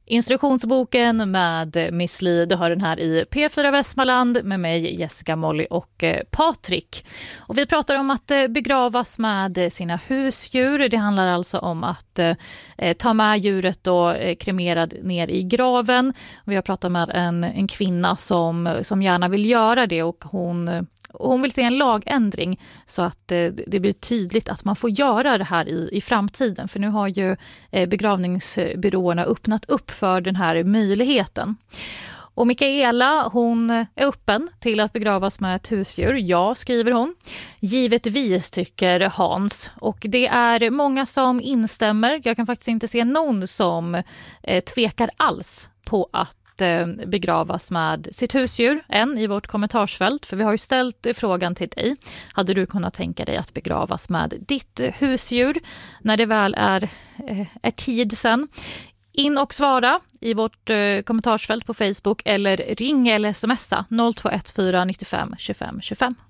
Instruktionsboken med Miss Li, du hör den här i P4 Västmanland med mig Jessica, Molly och Patrik. Och vi pratar om att begravas med sina husdjur. Det handlar alltså om att ta med djuret och kremerad ner i graven. Vi har pratat med en kvinna som gärna vill göra det, och hon vill se en lagändring så att det blir tydligt att man får göra det här i framtiden. För nu har ju begravningsbyråerna öppnat upp för den här möjligheten. Och Mikaela, hon är öppen till att begravas med ett husdjur. Ja, skriver hon. Givetvis, tycker Hans. Och det är många som instämmer. Jag kan faktiskt inte se någon som tvekar alls på att begravas med sitt husdjur än i vårt kommentarsfält, för vi har ju ställt frågan till dig. Hade du kunnat tänka dig att begravas med ditt husdjur när det väl är tid sen? In och svara i vårt kommentarsfält på Facebook eller ring eller smsa 0214 95 25 25.